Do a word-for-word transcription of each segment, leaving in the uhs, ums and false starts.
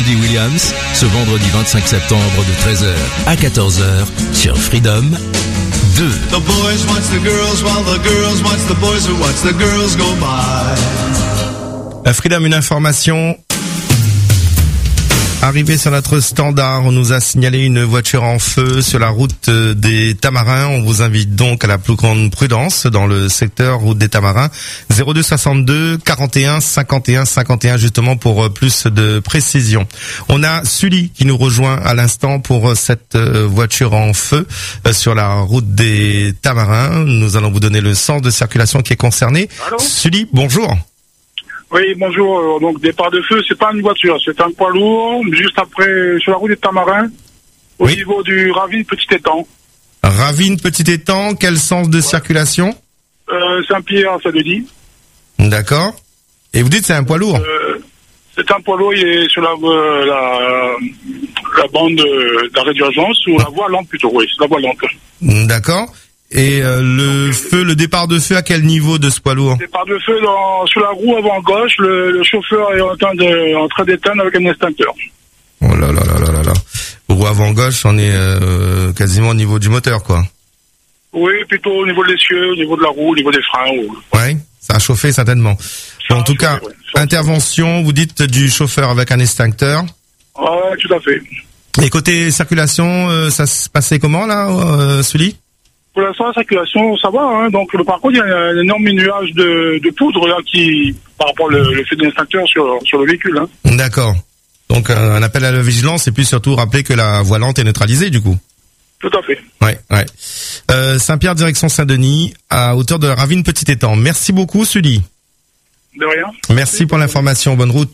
Andy Williams, ce vendredi vingt-cinq septembre de treize heures à quatorze heures sur Freedom deux. The boys watch the girls while the girls watch the boys who watch the girls go by. À Freedom, une information. Arrivé sur notre standard, on nous a signalé une voiture en feu sur la route des Tamarins. On vous invite donc à la plus grande prudence dans le secteur route des Tamarins. zéro deux soixante-deux quarante et un cinquante et un cinquante et un justement pour plus de précision. On a Sully qui nous rejoint à l'instant pour cette voiture en feu sur la route des Tamarins. Nous allons vous donner le sens de circulation qui est concerné. Allô ? Sully, bonjour. Oui, bonjour. Donc, départ de feu, c'est pas une voiture, c'est un poids lourd, juste après, sur la route des Tamarins, au Oui. niveau du Ravine Petit Étang. Ravine Petit Étang, quel sens de circulation ? Euh, Saint-Pierre, ça le dit. D'accord. Et vous dites c'est un poids lourd ? Euh, c'est un poids lourd, il est sur la, euh, la, la bande d'arrêt d'urgence, ou la voie lente plutôt, oui, c'est la voie lente. D'accord. Et euh, le feu, le départ de feu à quel niveau de ce poids lourd ? Départ de feu dans, sur la roue avant gauche, le, le chauffeur est en train de, en train d'éteindre avec un extincteur. Oh là là là là là là. Roue avant gauche, on est euh, quasiment au niveau du moteur, quoi. Oui, plutôt au niveau de l'essieu, au niveau de la roue, au niveau des freins. Ou... Ouais, ça a chauffé certainement. Ça Bon, en a tout chauffé, cas, ouais. Ça a intervention, vous dites du chauffeur avec un extincteur. Ouais, tout à fait. Et côté circulation, euh, ça se passait comment là, euh, Sully ? Pour l'instant, la circulation, ça va. Hein. Donc, par contre, il y a un énorme nuage de, de poudre là qui, par rapport au le fait de l'extincteur sur, sur le véhicule. Hein. D'accord. Donc euh, un appel à la vigilance et puis surtout rappeler que la voie lente est neutralisée du coup. Tout à fait. Ouais, ouais. Euh, Saint-Pierre, direction Saint-Denis, à hauteur de la Ravine Petit Étang. Merci beaucoup, Sully. De rien. Merci pour l'information. Bonne route.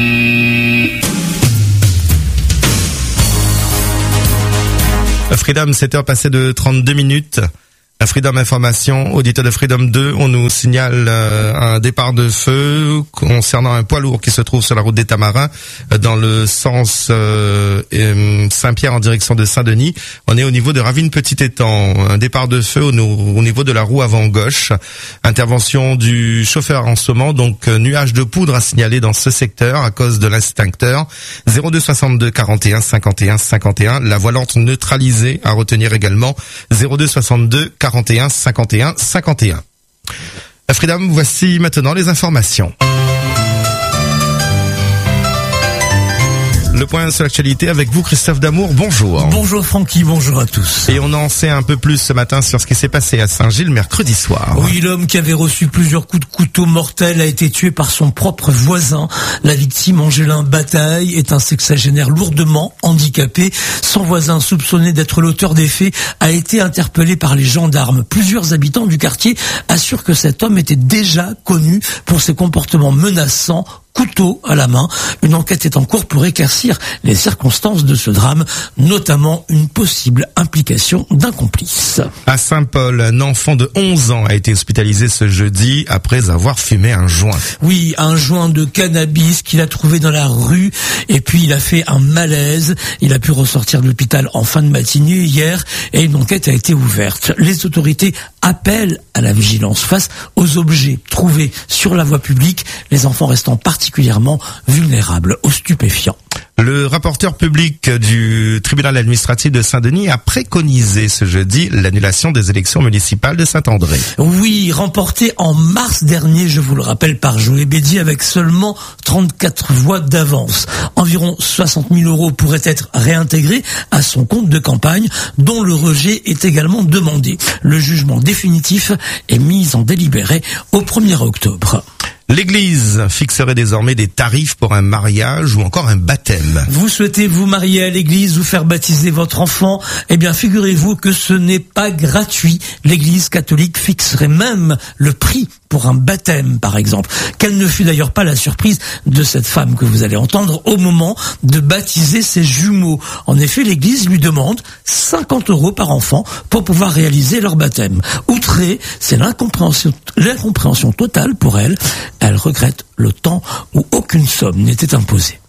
Freedom, sept heures passées de trente-deux minutes. Freedom Information, auditeur de Freedom deux, on nous signale euh, un départ de feu concernant un poids lourd qui se trouve sur la route des Tamarins euh, dans le sens euh, euh, Saint-Pierre en direction de Saint-Denis. On est au niveau de Ravine Petit Étang, un départ de feu au, au niveau de la roue avant gauche. Intervention du chauffeur en ce moment, donc euh, nuage de poudre à signaler dans ce secteur à cause de l'extincteur. zéro deux soixante-deux quarante et un cinquante et un cinquante et un, la voie lente neutralisée à retenir également. zéro deux soixante-deux quarante et un cinquante et un cinquante et un. Freedom, voici maintenant les informations. Le point sur l'actualité avec vous, Christophe Damour. Bonjour. Bonjour Francky, bonjour à tous. Et on en sait un peu plus ce matin sur ce qui s'est passé à Saint-Gilles mercredi soir. Oui, l'homme qui avait reçu plusieurs coups de couteau mortels a été tué par son propre voisin. La victime, Angélin Bataille, est un sexagénaire lourdement handicapé. Son voisin, soupçonné d'être l'auteur des faits, a été interpellé par les gendarmes. Plusieurs habitants du quartier assurent que cet homme était déjà connu pour ses comportements menaçants, couteau à la main. Une enquête est en cours pour éclaircir les circonstances de ce drame, notamment une possible implication d'un complice. À Saint-Paul, un enfant de onze ans a été hospitalisé ce jeudi après avoir fumé un joint. Oui, un joint de cannabis qu'il a trouvé dans la rue et puis il a fait un malaise. Il a pu ressortir de l'hôpital en fin de matinée hier et une enquête a été ouverte. Les autorités appellent à la vigilance face aux objets trouvés sur la voie publique, les enfants restant particulièrement vulnérables aux stupéfiants. Le rapporteur public du tribunal administratif de Saint-Denis a préconisé ce jeudi l'annulation des élections municipales de Saint-André. Oui, remporté en mars dernier, je vous le rappelle, par Joël Bédier avec seulement trente-quatre voix d'avance. Environ soixante mille euros pourraient être réintégrés à son compte de campagne, dont le rejet est également demandé. Le jugement définitif est mis en délibéré au premier octobre. L'Église fixerait désormais des tarifs pour un mariage ou encore un baptême. Vous souhaitez vous marier à l'Église ou faire baptiser votre enfant ? Eh bien, figurez-vous que ce n'est pas gratuit. L'Église catholique fixerait même le prix pour un baptême, par exemple. Quelle ne fut d'ailleurs pas la surprise de cette femme que vous allez entendre au moment de baptiser ses jumeaux. En effet, l'Église lui demande cinquante euros par enfant pour pouvoir réaliser leur baptême. Outrée, c'est l'incompréhension, l'incompréhension totale pour elle. Elle regrette le temps où aucune somme n'était imposée.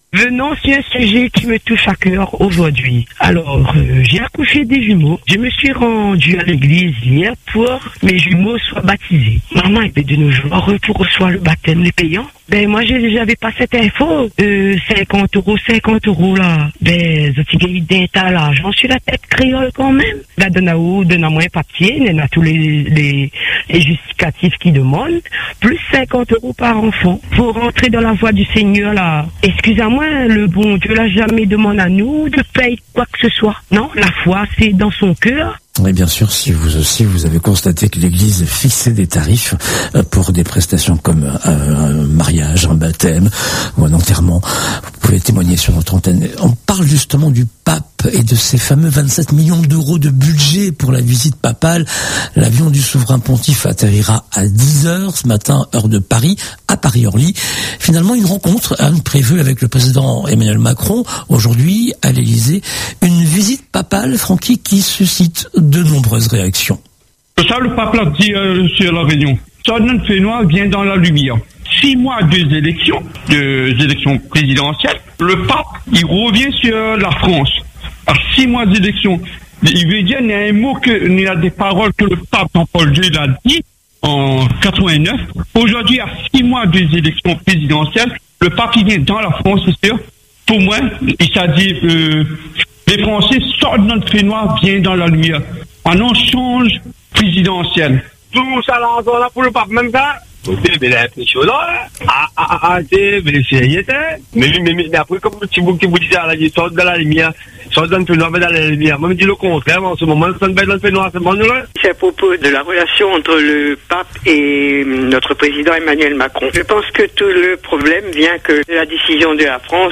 Venons sur un sujet qui me touche à cœur aujourd'hui. Alors, euh, j'ai accouché des jumeaux. Je me suis rendu à l'église hier pour que mes jumeaux soient baptisés. Maman, et de nos jours, pour recevoir le baptême, les payants. Ben, moi, j'avais pas cette info. Euh, cinquante euros, cinquante euros, là. Ben, j'ai d'état là. J'en suis la tête créole quand même. Là, donne-moi, donne-moi un papier, il y a tous les, les, les justificatifs qui demandent. Plus cinquante euros par enfant. Pour rentrer dans la voie du Seigneur, là. Excusez-moi, le bon Dieu l'a jamais demandé à nous de payer quoi que ce soit. Non, la foi, c'est dans son cœur. Et bien sûr, si vous aussi, vous avez constaté que l'Église fixait des tarifs pour des prestations comme un mariage, un baptême ou un enterrement, vous pouvez témoigner sur notre antenne. On parle justement du pape et de ces fameux vingt-sept millions d'euros de budget pour la visite papale. L'avion du souverain pontife atterrira à dix heures ce matin, heure de Paris, à Paris-Orly. Finalement, une rencontre hein, prévue avec le président Emmanuel Macron aujourd'hui à l'Élysée. Une visite papale, Francky, qui suscite de nombreuses réactions. Ça, le pape l'a dit euh, sur la réunion. Ferdinand Fénois vient dans la lumière. Six mois, deux élections, deux élections présidentielles. Le pape, il revient sur la France. À six mois d'élections, il veut dire, il y a un mot, que, il y a des paroles que le pape Jean-Paul deux l'a dit en quatre-vingt-neuf. Aujourd'hui, à six mois des élections présidentielles, le pape, il vient dans la France, c'est sûr. Pour moi, il s'est dit, euh, les Français sortent de notre Fénois, viennent dans la lumière. On en change présidentiel. Tout ça là, encore là pour le pape, même ça. Mais la pression là, ah, ah, ah, c'est, mais c'est, mais, mais, mais, après, comme tu vous disais, là, il sort de la lumière, sort dans le Fénois, dans la lumière. Moi, je dis le contraire, en ce moment, ça ne va dans le Fénois, c'est bon, là. C'est à propos de la relation entre le pape et notre président Emmanuel Macron. Je pense que tout le problème vient que de la décision de la France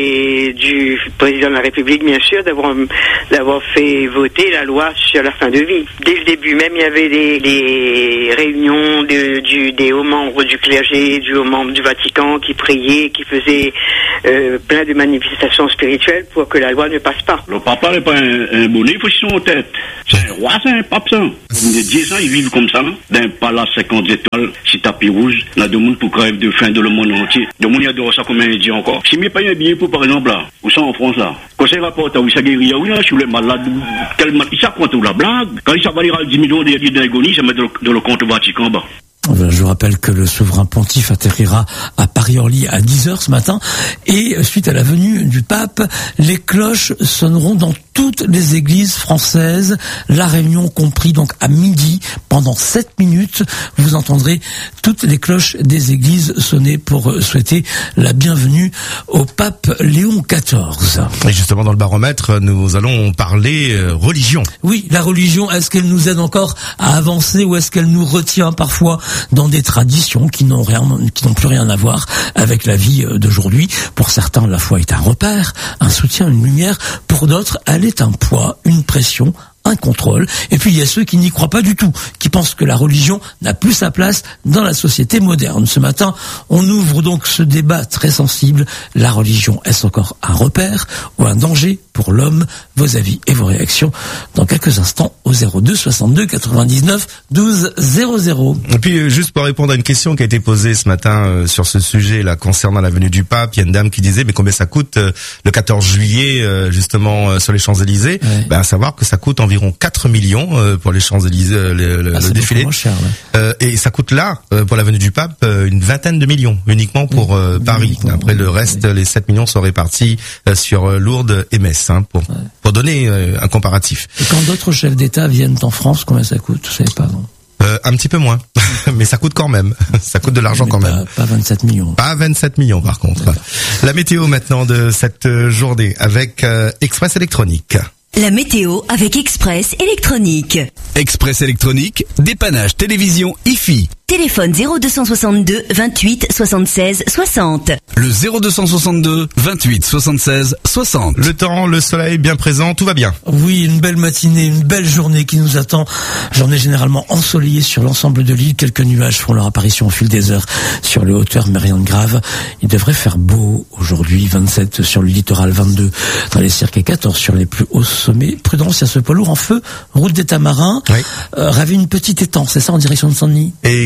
et du président de la République, bien sûr, d'avoir, d'avoir fait voter la loi sur la fin de vie. Dès le début même, il y avait des, des réunions de, du, des hauts membres du clergé, du haut membre du Vatican qui priaient, qui faisaient euh, plein de manifestations spirituelles pour que la loi ne passe pas. Le papa n'est pas un, un bonnet, il faut sur son tête. C'est un roi, c'est un pape, ça. Les dix ans, ils vivent comme ça, non? D'un palace cinquante étoiles, si tapis rouge, là, de monde pour crève de faim de le monde entier. De monde, il y a de ça comme un indien encore. Si je paye un billet pour, par exemple, là, où ça en France, là, quand ça rapporte à où ça guérit, oui, là, sur les malades, quel mal, il s'en compte la blague. Quand il s'en valira dix millions d'agonie, ça met dans le compte Vatican, bah. Je vous rappelle que le souverain pontife atterrira à Paris-Orly à dix heures ce matin et suite à la venue du pape, les cloches sonneront dans toutes les églises françaises, la Réunion compris donc à midi pendant sept minutes. Vous entendrez toutes les cloches des églises sonner pour souhaiter la bienvenue au pape Léon quatorze. Et justement dans le baromètre, nous allons parler religion. Oui, la religion, est-ce qu'elle nous aide encore à avancer ou est-ce qu'elle nous retient parfois dans des traditions qui n'ont rien, qui n'ont plus rien à voir avec la vie d'aujourd'hui? Pour certains, la foi est un repère, un soutien, une lumière. Pour d'autres, elle est un poids, une pression, un contrôle. Et puis il y a ceux qui n'y croient pas du tout, qui pensent que la religion n'a plus sa place dans la société moderne. Ce matin, on ouvre donc ce débat très sensible. La religion, est-ce encore un repère ou un danger pour l'homme? Vos avis et vos réactions dans quelques instants au zéro deux soixante-deux quatre-vingt-dix-neuf douze zéro zéro. Et puis juste pour répondre à une question qui a été posée ce matin euh, sur ce sujet là concernant la venue du pape, il y a une dame qui disait mais combien ça coûte euh, le quatorze juillet euh, justement euh, sur les Champs-Élysées? Ouais. Ben à savoir que ça coûte environ quatre millions euh, pour les Champs-Élysées, euh, le, le, ah, le défilé. Cher, ouais. euh, et ça coûte là, euh, pour la venue du pape, euh, une vingtaine de millions, uniquement pour euh, oui, Paris. Oui, Après, le reste, oui. les sept millions sont répartis euh, sur euh, Lourdes et Metz, hein, pour, ouais. pour donner euh, un comparatif. Et quand d'autres chefs d'État viennent en France, combien ça coûte? Vous savez pas, non? Euh, un petit peu moins, mais ça coûte quand même. Ça coûte de l'argent mais quand pas, même. Pas vingt-sept millions. Pas vingt-sept millions par contre. La météo maintenant de cette journée avec euh, Express Électronique. La météo avec Express Électronique. Express Électronique, dépannage télévision I F I. Téléphone zéro deux cent soixante-deux vingt-huit soixante-seize soixante. Le zéro deux cent soixante-deux vingt-huit soixante-seize soixante. Le temps, le soleil bien présent, tout va bien. Oui, une belle matinée, une belle journée qui nous attend. Journée généralement ensoleillée sur l'ensemble de l'île. Quelques nuages font leur apparition au fil des heures sur les hauteurs, mais rien de grave. Il devrait faire beau aujourd'hui, vingt-sept sur le littoral, vingt-deux dans les cirques et quatorze sur les plus hauts sommets. Prudence, il y a ce poids lourd en feu, route des Tamarins. Oui. Euh, Ravi une petite étang, c'est ça, en direction de Saint-Denis? Et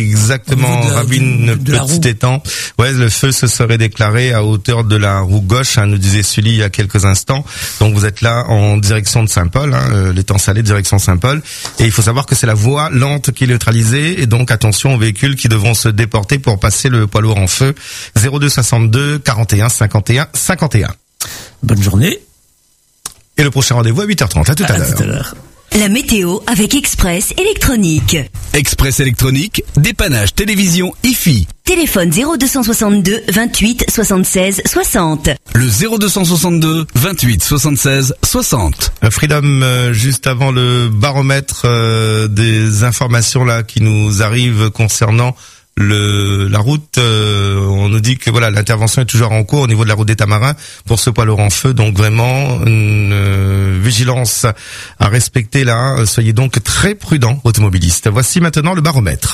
Exactement, de la, Rabine de, de la Petit étang. Ouais, le feu se serait déclaré à hauteur de la roue gauche, hein, nous disait Sully il y a quelques instants. Donc vous êtes là en direction de Saint-Paul, hein, l'étang salé direction Saint-Paul. Et il faut savoir que c'est la voie lente qui est neutralisée. Et donc attention aux véhicules qui devront se déporter pour passer le poids lourd en feu. zéro deux soixante-deux quarante et un cinquante et un cinquante et un. Bonne journée. Et le prochain rendez-vous à huit heures trente. À tout à, à l'heure. Tout à l'heure. La météo avec Express Électronique. Express Électronique, dépannage télévision I F I. Téléphone zéro deux soixante-deux vingt-huit soixante-seize soixante. Le zéro deux soixante-deux vingt-huit soixante-seize soixante. Freedom, euh, juste avant le baromètre euh, des informations là qui nous arrivent concernant le la route, euh, on nous dit que voilà, l'intervention est toujours en cours au niveau de la route des Tamarins pour ce poids lourd en feu, donc vraiment une euh, vigilance à respecter là, soyez donc très prudents automobilistes. Voici maintenant le baromètre.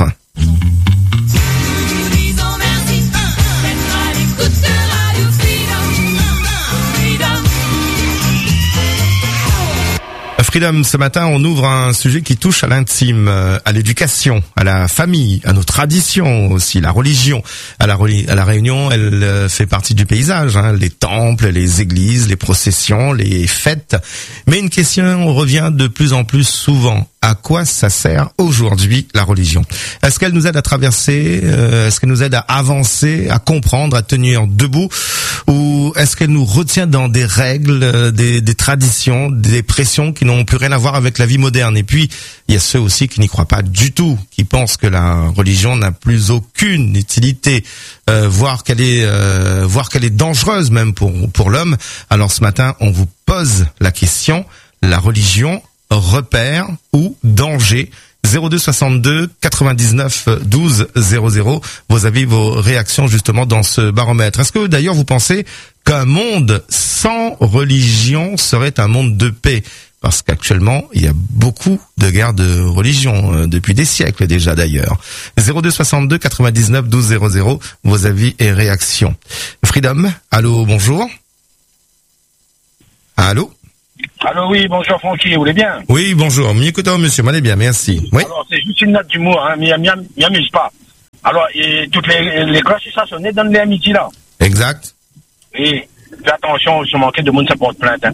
Freedom, ce matin, on ouvre un sujet qui touche à l'intime, à l'éducation, à la famille, à nos traditions aussi, la religion. À la, à la Réunion, elle fait partie du paysage, hein, les temples, les églises, les processions, les fêtes. Mais une question revient de plus en plus souvent. À quoi ça sert aujourd'hui la religion? Est-ce qu'elle nous aide à traverser? euh, Est-ce qu'elle nous aide à avancer, à comprendre, à tenir debout? Ou est-ce qu'elle nous retient dans des règles, euh, des, des traditions, des pressions qui n'ont plus rien à voir avec la vie moderne? Et puis, il y a ceux aussi qui n'y croient pas du tout, qui pensent que la religion n'a plus aucune utilité, euh, voire qu'elle est, euh, voire qu'elle est dangereuse même pour pour l'homme. Alors ce matin, on vous pose la question: la religion, repère ou danger? Zéro deux soixante-deux quatre-vingt-dix-neuf douze zéro zéro. Vos avis, vos réactions justement dans ce baromètre. Est-ce que d'ailleurs vous pensez qu'un monde sans religion serait un monde de paix? Parce qu'actuellement, il y a beaucoup de guerres de religion, euh, depuis des siècles déjà d'ailleurs. Zéro deux soixante-deux quatre-vingt-dix-neuf douze zéro zéro. Vos avis et réactions. Freedom, allô, bonjour. Allô? Allô, oui, bonjour Francky, vous allez bien? Oui, bonjour, m'écoutons monsieur, m'allez bien, merci. Oui. Alors, c'est juste une note d'humour, hein, mais m'y amuse pas. Alors, et toutes les, les classes, ça sonnait dans les amitiés là. Exact. Et fais attention, je manquais de monde, ça porte plainte, hein.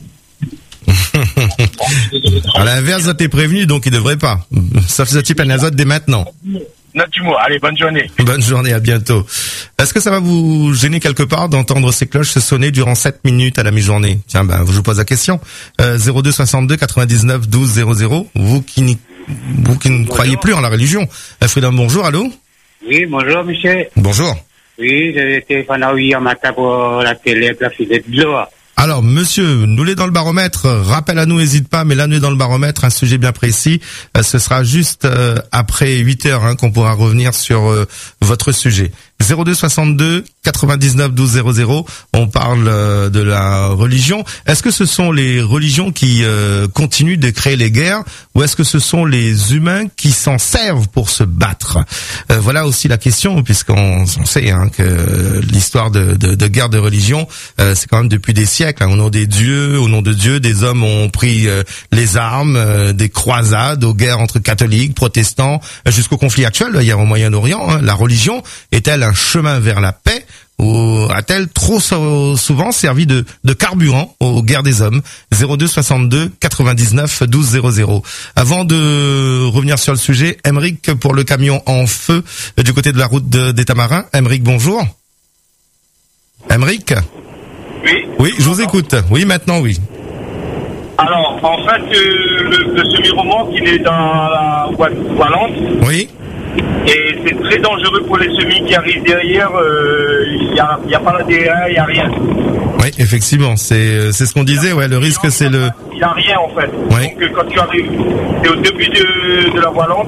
À l'inverse, ça t'est prévenu, donc il devrait pas. Sauf ce type un azote dès maintenant. Note d'humour, allez, bonne journée. Bonne journée, à bientôt. Est-ce que ça va vous gêner quelque part d'entendre ces cloches se sonner durant sept minutes à la mi-journée? Tiens, ben, je vous pose la question. Euh, zéro deux soixante-deux quatre-vingt-dix-neuf douze zéro zéro. Vous qui, n'y, vous qui ne croyez plus en la religion. Euh, Freedom, bonjour, allô? Oui, bonjour, monsieur. Bonjour. Oui, j'ai téléphoné hier matin pour la télé, la fusée de l'eau. Alors, monsieur, nous l'est dans le baromètre. Rappel à nous, n'hésite pas, mais là, nous est dans le baromètre, un sujet bien précis. Euh, ce sera juste euh, après huit heures hein, qu'on pourra revenir sur euh, votre sujet. zéro deux soixante-deux quatre-vingt-dix-neuf douze zéro zéro. On parle euh, de la religion. Est-ce que ce sont les religions qui euh, continuent de créer les guerres, ou est-ce que ce sont les humains qui s'en servent pour se battre? euh, Voilà aussi la question, puisqu'on on sait hein, que l'histoire de, de, de guerre de religion, euh, c'est quand même depuis des siècles. Hein, au nom des dieux, au nom de Dieu, des hommes ont pris euh, les armes, euh, des croisades, aux guerres entre catholiques, protestants, euh, jusqu'au conflit actuel. Hier au Moyen-Orient, hein, la religion est-elle un chemin vers la paix, ou a-t-elle trop souvent servi de, de carburant aux guerres des hommes? Zéro deux soixante-deux quatre-vingt-dix-neuf douze zéro zéro. Avant de revenir sur le sujet, Emeric pour le camion en feu euh, du côté de la route de, des Tamarins. Emeric, bonjour. Emeric? Oui. Oui, je vous écoute. Oui, maintenant, oui. Alors, en fait, euh, le, le semi-remorque, il est dans la voie voilante. Oui. Et c'est très dangereux pour les semis qui arrivent derrière. Il euh, n'y a, a pas la D A, il n'y a rien. Oui, effectivement, c'est c'est ce qu'on disait. Ouais, le risque, c'est le. Il n'y a rien en fait. Oui. Donc quand tu arrives, c'est au début de, de la voilante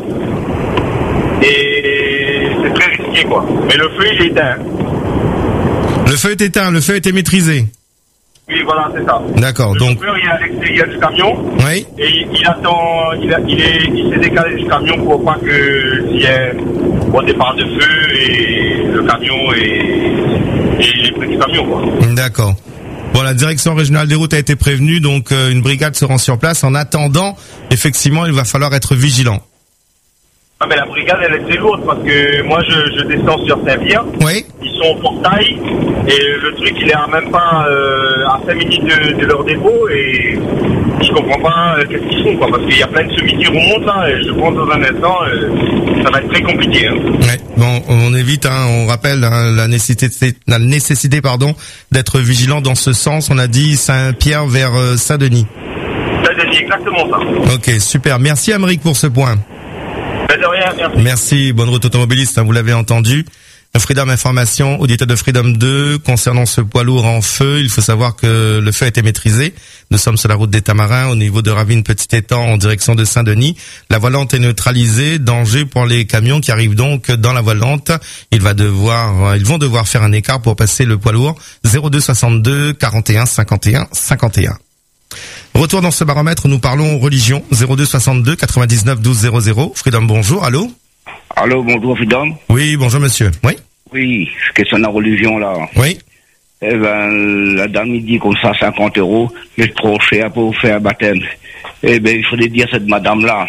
et c'est très risqué quoi. Mais le feu, il est éteint. Le feu est éteint, le feu était maîtrisé. Oui, voilà, c'est ça. D'accord, le donc. Le chauffeur, il est à l'extérieur du camion. Oui. Et il, il attend, il, a, il est, il s'est décalé du camion pour pas que s'il y ait un départ de feu et le camion et, et les petits camions, quoi. D'accord. Bon, la direction régionale des routes a été prévenue, donc euh, une brigade se rend sur place. En attendant, effectivement, il va falloir être vigilant. Ah, mais la brigade, elle est très lourde parce que moi, je, je descends sur Saint-Pierre. Oui. Ils sont au portail et le truc, il est à même pas euh, à cinq minutes de, de leur dépôt et je comprends pas euh, qu'est-ce qu'ils font, quoi, parce qu'il y a plein de semis qui remontent là et je pense dans un instant, euh, ça va être très compliqué. Hein. Ouais. Bon, on évite, hein, on rappelle hein, la nécessité, la nécessité, pardon, d'être vigilant dans ce sens. On a dit Saint-Pierre vers euh, Saint-Denis. Saint-Denis, exactement ça. Ok, super. Merci Amérique pour ce point. Ben de rien, merci. Merci, bonne route automobiliste, hein, vous l'avez entendu. Freedom Information, auditeur de Freedom deux, concernant ce poids lourd en feu, il faut savoir que le feu a été maîtrisé. Nous sommes sur la route des Tamarins, au niveau de Ravine Petit Étang, en direction de Saint-Denis. La voie lente est neutralisée, danger pour les camions qui arrivent donc dans la voie lente. Il va devoir, ils vont devoir faire un écart pour passer le poids lourd. zéro deux soixante-deux quarante et un cinquante et un cinquante et un. Retour dans ce baromètre, nous parlons religion. zéro deux soixante-deux quatre-vingt-dix-neuf douze zéro zéro. Freedom, bonjour, allô? Allô, bonjour, Freedom. Oui, bonjour, monsieur. Oui. Oui, question de la religion, là. Oui. Eh ben, la dame, il dit comme ça, cinquante euros, c'est trop cher pour faire un baptême. Eh ben, il faudrait dire à cette madame-là,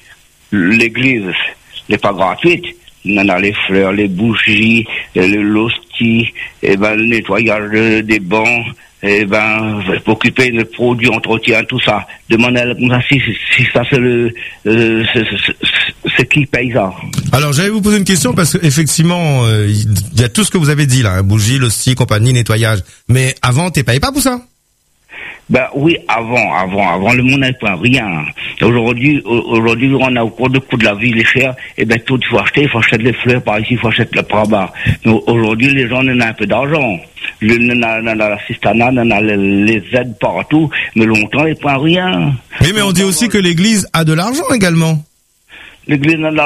l'église n'est pas gratuite. Il en a les fleurs, les bougies, l'hostie, eh ben, le nettoyage des bancs, eh ben, pour occuper le produit, entretien, tout ça. Demandez-elle comme ça, si, si ça c'est le, euh, c'est, c'est, c'est qui paye ça? Alors, j'allais vous poser une question parce que effectivement, euh, il y a tout ce que vous avez dit là, hein, bougie, l'hostie, compagnie, nettoyage. Mais avant, t'es payé pas pour ça? Ben oui, avant, avant, avant, le monde n'avait pas rien. Aujourd'hui, aujourd'hui, on a au cours de coût de la vie, les chers, et ben tout, il faut acheter, il faut acheter les fleurs par ici, il faut acheter le par là-bas. Mais aujourd'hui, les gens en ont un peu d'argent. On a, on a la cistana, on a les aides partout, mais longtemps, il n'y a pas rien. Oui, mais on dit aussi que l'église a de l'argent également. L'église n'a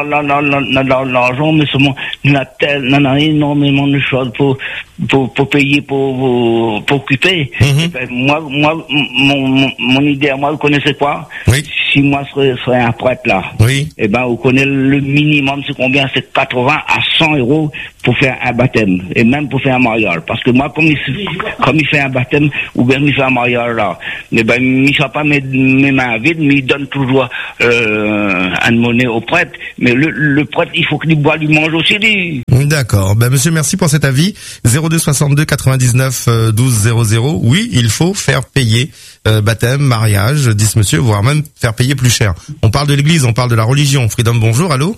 de l'argent, mais seulement, il a tel, on a énormément de choses pour, pour, pour payer, pour, pour, pour occuper. Mm-hmm. Ben, moi, moi, mon, mon, mon idée, moi, vous connaissez quoi? Oui. Si moi, je serais, serais un prêtre, là. Oui. Eh ben, vous connaissez le minimum, c'est combien? C'est quatre-vingts à cent euros pour faire un baptême. Et même pour faire un mariage. Parce que moi, comme il, comme il fait un baptême, ou bien il fait un mariage, là, eh ben, il ne pas mes, mes mains vides, mais il donne toujours, euh, une monnaie au prêtre. Mais le, le prêtre, il faut qu'il boive, lui mange aussi, lui. D'accord. Ben, monsieur, merci pour cet avis. zéro deux soixante-deux quatre-vingt-dix-neuf douze zéro zéro. Oui, il faut faire payer, euh, baptême, mariage, dit ce monsieur, voire même faire payer plus cher. On parle de l'église, on parle de la religion. Freedom, bonjour, allô?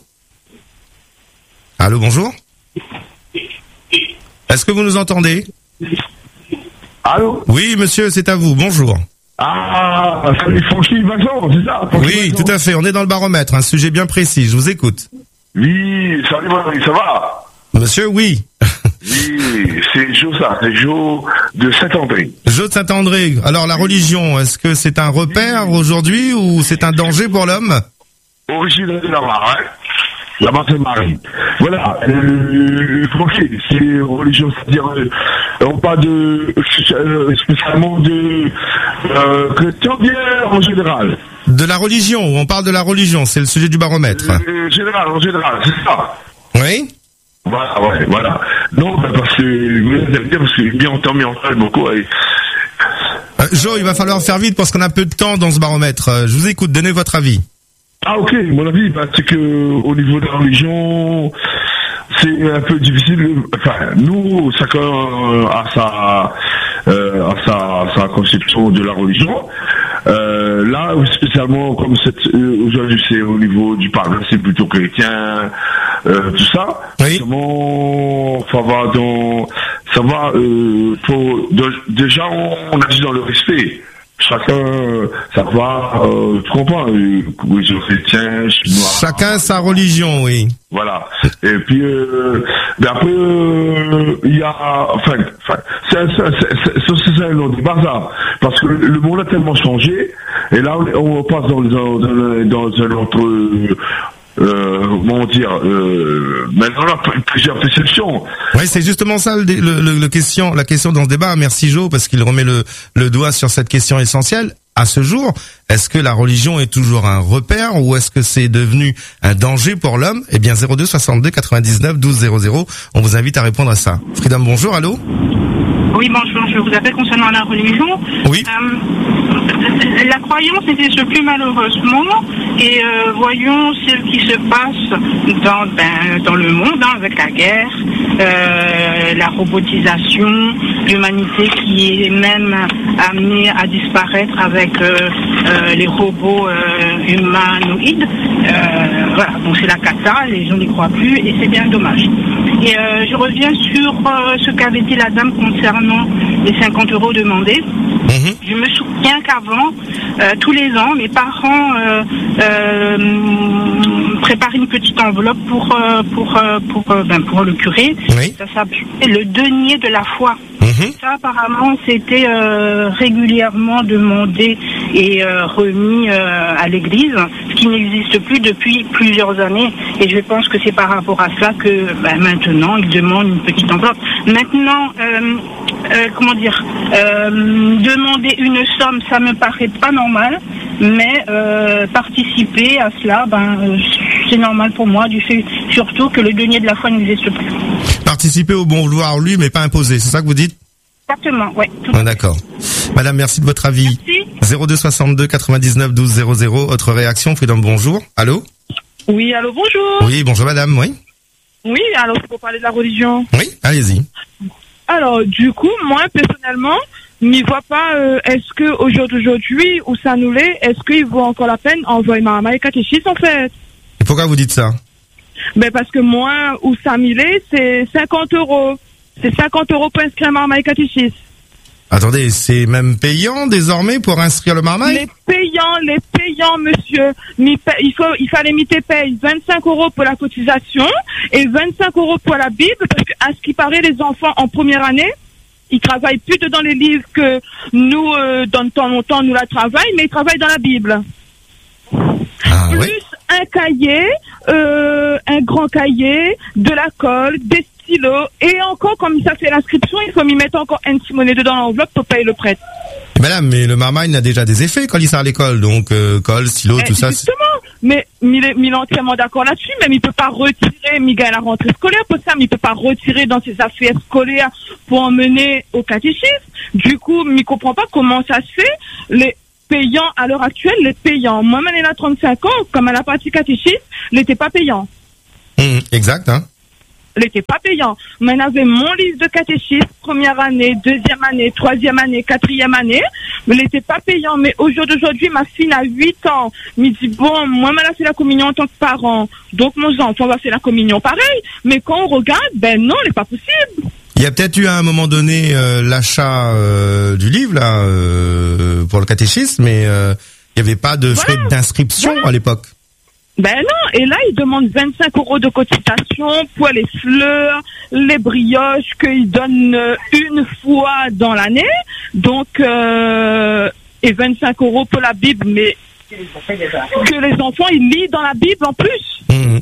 Allô, bonjour? Est-ce que vous nous entendez? Allô? Oui, monsieur, c'est à vous, bonjour. Ah, salut Franchi Vincent, c'est ça? Franchi Oui, Vincent. tout à fait, on est dans le baromètre, un sujet bien précis, je vous écoute. Oui, salut Valérie, ça va? Monsieur, oui. Oui, c'est Joe ça, c'est Joe de Saint-André. Joe de Saint-André. Alors la religion, est-ce que c'est un repère aujourd'hui ou c'est un danger pour l'homme? Originaire de la Marne, hein? La Marne Marie. Voilà, euh, Franchi, c'est religion, c'est-à-dire, euh, on parle de, euh, spécialement de, euh, chrétien bien en général. De la religion, on parle de la religion, c'est le sujet du baromètre. Euh, général, en général, c'est ça. Oui? Voilà, ouais, voilà. Non, bah parce que, vous allez dire, parce que bien entendu, mais on parle beaucoup, et... euh, Joe, il va falloir faire vite parce qu'on a peu de temps dans ce baromètre. Euh, je vous écoute, donnez votre avis. Ah, ok, mon avis, bah, c'est que, au niveau de la religion, c'est un peu difficile, enfin, nous, chacun euh, a sa, euh, a sa, sa conception de la religion. Euh, là, spécialement, comme cette, euh, aujourd'hui, c'est au niveau du parlement, c'est plutôt chrétien, euh, tout ça. Oui. Comment ça va dans, ça va, euh, pour, de, déjà, on, on agit dans le respect. Chacun, ça va, euh, tu comprends, euh, oui, je suis chrétien, je suis noir. Chacun sa religion, oui. Voilà. Et puis, euh, mais après, euh, il y a, enfin, enfin, c'est, c'est, c'est, c'est, c'est un long débat, ça. Parce que le monde a tellement changé, et là, on, on passe dans, dans, dans, dans un autre, euh, comment dire, euh, maintenant, on a plusieurs perceptions. Oui, c'est justement ça le, le, le, le question, la question dans ce débat. Merci Joe, parce qu'il remet le, le doigt sur cette question essentielle. À ce jour, est-ce que la religion est toujours un repère ou est-ce que c'est devenu un danger pour l'homme? Eh bien, zéro deux soixante-deux quatre-vingt-dix-neuf douze zéro zéro. On vous invite à répondre à ça. Freedom, bonjour, allô? Oui, bonjour, je vous appelle concernant la religion. Oui. Euh, la croyance était ce plus malheureusement Et euh, voyons ce qui se passe dans, ben, dans le monde, hein, avec la guerre, euh, la robotisation, l'humanité qui est même amenée à disparaître avec euh, euh, les robots euh, humanoïdes. Euh, voilà, donc c'est la cata, les gens n'y croient plus et c'est bien dommage. Et euh, je reviens sur euh, ce qu'avait dit la dame concernant les cinquante euros demandés. Mmh. Je me souviens qu'avant, euh, tous les ans, mes parents euh, euh, préparaient une petite enveloppe pour euh, pour euh, pour euh, ben, pour le curé. Oui. Ça s'appelait le denier de la foi. Mmh. Ça, apparemment, c'était euh, régulièrement demandé et euh, remis euh, à l'église, ce qui n'existe plus depuis plusieurs années. Et je pense que c'est par rapport à cela que ben, maintenant, ils demandent une petite enveloppe. Maintenant, euh, euh, comment dire, euh, demander une somme, ça me paraît pas normal, mais euh, participer à cela, ben, euh, c'est normal pour moi, du fait surtout que le denier de la foi n'existe plus. Participer au bon vouloir lui, mais pas imposer, c'est ça que vous dites? Exactement, oui. Ah, d'accord. Madame, merci de votre avis. Merci. zéro deux soixante-deux quatre-vingt-dix-neuf douze zéro zéro, autre réaction, Freedom, bonjour. Allô? Oui, allô, bonjour. Oui, bonjour madame, oui. Oui, alors c'est pour parler de la religion. Oui, allez-y. Alors, du coup, moi, personnellement, n'y vois pas, euh, est-ce que au jour d'aujourd'hui, où ça nous l'est, est-ce qu'il vaut encore la peine envoyer ma maman et catéchisme, en fait? Et pourquoi vous dites ça? Ben, parce que moi, où ça m'y l'est, c'est cinquante euros. C'est cinquante euros pour inscrire ma maman et catéchisme. Attendez, c'est même payant désormais pour inscrire le marmaille? Les payants, les payants, monsieur. Il faut, il fallait m'y payer vingt-cinq euros pour la cotisation et vingt-cinq euros pour la Bible, parce que, à ce qui paraît, les enfants en première année, ils travaillent plus dans les livres que nous, euh, dans le temps longtemps, nous la travaillons, mais ils travaillent dans la Bible. Ah, plus oui. Un cahier, euh, un grand cahier, de la colle, des stylos, et encore, comme ça fait l'inscription, il faut m'y mettre encore un petit monnaie dedans l'enveloppe pour payer le prêtre. Madame, mais le marmaille a déjà des effets quand il sort à l'école, donc euh, colle, stylo, Eh, tout ça. Justement, mais il est, il est entièrement d'accord là-dessus, même il peut pas retirer, mais il gagne la rentrée scolaire pour ça, mais il peut pas retirer dans ses affaires scolaires pour emmener au catéchisme. Du coup, il comprend pas comment ça se fait. Les payants, à l'heure actuelle, les payants. Moi, elle a trente-cinq ans, comme elle a parti catéchisme, elle n'était pas payant. Mmh, exact, hein. Elle n'était pas payant. Mais elle avait mon livre de catéchisme, première année, deuxième année, troisième année, quatrième année. Mais elle n'était pas payant. Mais au jour d'aujourd'hui, ma fille a huit ans. Elle me dit, bon, moi, elle a fait la communion en tant que parent. Donc, mon enfant va faire la communion pareil. Mais quand on regarde, ben non, elle n'est pas possible. Il y a peut-être eu à un moment donné euh, l'achat euh, du livre là euh, pour le catéchisme, mais euh, il n'y avait pas de frais Voilà. d'inscription Voilà. à l'époque. Ben non, et là, ils demandent vingt-cinq euros de cotisation pour les fleurs, les brioches qu'ils donnent euh, une fois dans l'année. Donc, euh, et vingt-cinq euros pour la Bible, mais que les enfants, ils lisent dans la Bible en plus. Mmh.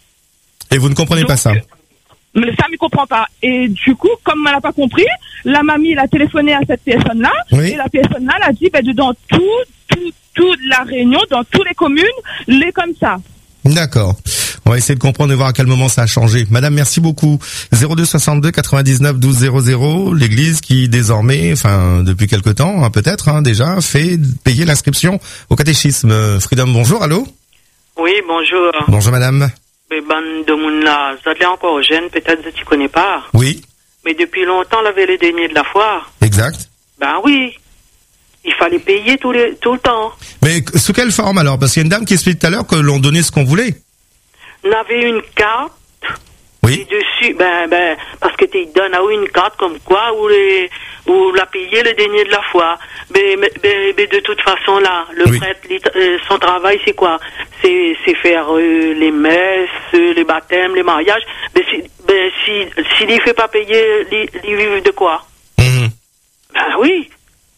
Et vous ne comprenez Donc, pas ça? Mais ça, ne comprend pas. Et du coup, comme elle n'a pas compris, la mamie, elle a téléphoné à cette personne-là. Oui. Et la personne-là, elle a dit, ben, dans tout, tout, toute la Réunion, dans toutes les communes, les comme ça. D'accord. On va essayer de comprendre et voir à quel moment ça a changé. Madame, merci beaucoup. zéro deux soixante-deux quatre-vingt-dix-neuf douze zéro zéro, l'église qui désormais, enfin depuis quelque temps, hein, peut-être hein, déjà, fait payer l'inscription au catéchisme. Euh, Freedom, bonjour, allô? Oui, bonjour. Bonjour madame. Mais bande de monde là, ça l'est encore jeune, peut-être que tu connais pas. Oui, Mais depuis longtemps, on avait les deniers de la foire. exact. Ben oui. Il fallait payer tout, les, tout le temps. Mais sous quelle forme alors? Parce qu'il y a une dame qui explique tout à l'heure que l'on donnait ce qu'on voulait. On avait une carte. Oui. Et dessus, ben, ben, parce que tu donnes à une carte comme quoi, où les, où la payer le denier de la foi. Mais, mais, mais, mais de toute façon, là, le Oui. prêtre, les- euh, son travail, c'est quoi? C'est, c'est faire euh, les messes, euh, les baptêmes, les mariages. Mais si, ben, si, s'il ne fait pas payer, il il vit de quoi? Mhm. Ben oui.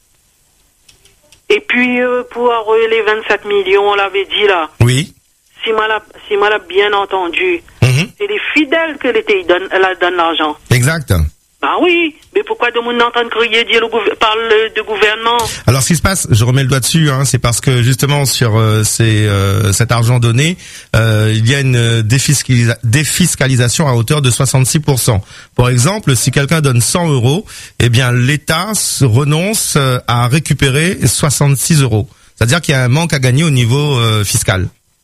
Et puis, euh, pour euh, les vingt-sept millions, on l'avait dit là. Oui. Si moi l'a, si moi l'a bien entendu, Mhm. c'est les fidèles que l'été donne, elle donne l'argent. Exact. Ben oui, mais pourquoi de monde entend crier dire le gouver- parle de gouvernement? Alors ce qui se passe, je remets le doigt dessus, hein, c'est parce que justement sur euh, ces, euh, cet argent donné, euh, il y a une défiscalisa- défiscalisation à hauteur de soixante-six pour cent. Par exemple, si quelqu'un donne cent euros, eh bien l'État se renonce euh, à récupérer soixante-six euros. C'est-à-dire qu'il y a un manque à gagner au niveau euh, fiscal.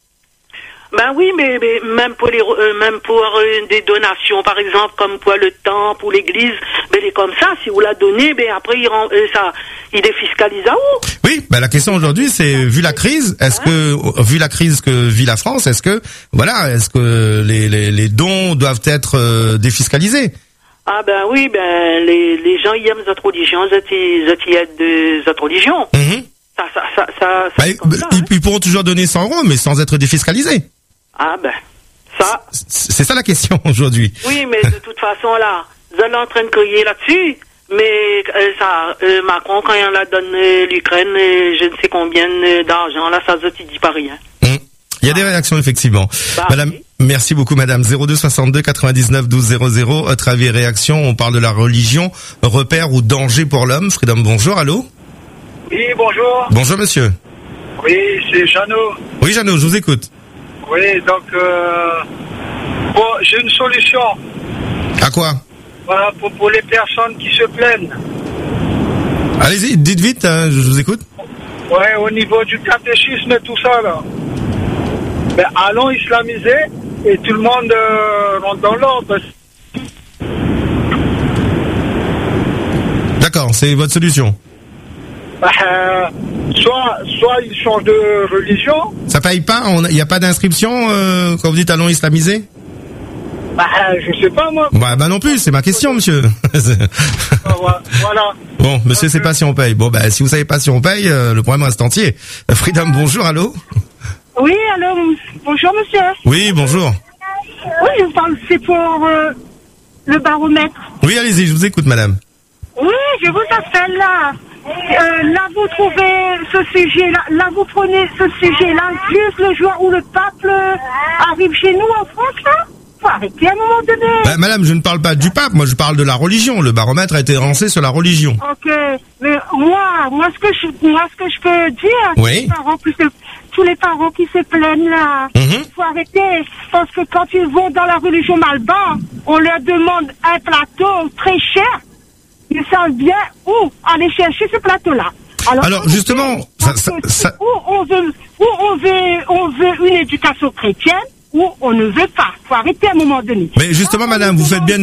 Ben oui, mais, mais même pour les, euh, même pour euh, des donations, par exemple, comme pour le temple ou l'église, ben les comme ça, si vous la donnez, ben après il rend, euh, ça, il défiscalise à où? Oui, ben la question aujourd'hui, c'est vu la crise, est-ce que vu la crise que vit la France, est-ce que voilà, est-ce que les les, les dons doivent être euh, défiscalisés? Ah ben oui, ben les les gens ils aiment cette religion, cette cette aide de cette religion. Mm-hmm. Ça ça ça ça. Bah, ils, ça, ils, hein. ils pourront toujours donner cent euros, mais sans être défiscalisés. Ah ben ça. C'est ça la question aujourd'hui. Oui, mais de toute façon là, vous êtes en train de crier là-dessus. Mais euh, ça, euh, Macron quand il en a donné l'Ukraine, euh, je ne sais combien d'argent là, ça se dit pas rien. Mmh. Il y a des réactions effectivement. Bah, Madame, oui. Merci beaucoup Madame. zéro deux soixante-deux quatre-vingt-dix-neuf douze zéro zéro. Votre avis et réaction. On parle de la religion, repère ou danger pour l'homme. Freedom, bonjour. Allô. Oui, bonjour. Bonjour monsieur. Oui, c'est Jeannot. Oui Jeannot, je vous écoute. Oui, donc euh, bon, j'ai une solution. À quoi? Voilà, pour, pour les personnes qui se plaignent. Allez-y, dites vite, hein, je vous écoute. Ouais, au niveau du catéchisme et tout ça, là. Ben, allons islamiser et tout le monde euh, rentre dans l'ordre. D'accord, c'est votre solution. Ben, euh, soit, soit ils changent de religion. Ça paye pas? Il n'y a pas d'inscription euh, quand vous dites allons islamiser? Bah, je sais pas, moi. Bah, bah non plus, c'est ma question, monsieur. Voilà. Bon, monsieur, c'est pas si on paye. Bon, bah, si vous savez pas si on paye, euh, le problème reste entier. Euh, Freedom, bonjour, allô? Oui, allô, bonjour, monsieur. Oui, bonjour. Oui, je vous parle, c'est pour euh, le baromètre. Oui, allez-y, je vous écoute, madame. Oui, je vous appelle là. Euh, là, vous trouvez ce sujet-là, là, vous prenez ce sujet-là juste le jour où le pape arrive chez nous en France, là? Faut arrêter à un moment donné. Bah, madame, je ne parle pas du pape, moi je parle de la religion. Le baromètre a été lancé sur la religion. Ok, mais moi, moi ce que je, moi ce que je peux dire, oui. les parents qui se, tous les parents qui se plaignent là, il mm-hmm. faut arrêter, parce que quand ils vont dans la religion Malban, on leur demande un plateau très cher. Ils savent bien où aller chercher ce plateau-là. Alors, Alors justement, ça, ça, ça... Où on veut, où on veut, on veut une éducation chrétienne. Où on ne veut pas. Faut arrêter à un moment donné. Mais justement, madame, vous faites bien